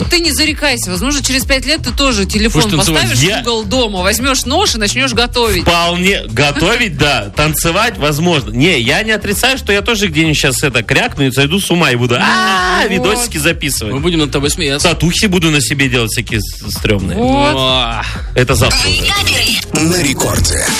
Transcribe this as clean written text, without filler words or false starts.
Вот ты не зарекайся. Возможно, через 5 лет ты тоже телефон поставишь в угол дома, возьмешь нож и начнешь готовить. Вполне. Готовить, да. Танцевать, возможно. Не, я не отрицаю, что я тоже где-нибудь сейчас крякну и сойду с ума и буду видосики записывать. Мы будем над тобой смеяться. Татухи буду на себе делать всякие стрёмные. Вот. Это завтра. На рекорде.